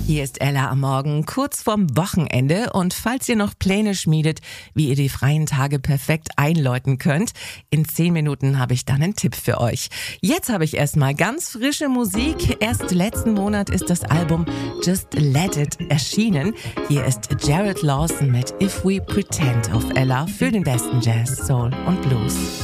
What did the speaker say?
Hier ist Ella am Morgen, kurz vorm Wochenende. Und falls ihr noch Pläne schmiedet, wie ihr die freien Tage perfekt einläuten könnt, in 10 Minuten habe ich dann einen Tipp für euch. Jetzt habe ich erstmal ganz frische Musik. Erst letzten Monat ist das Album Just Let It erschienen. Hier ist Jared Lawson mit If We Pretend auf Ella für den besten Jazz, Soul und Blues.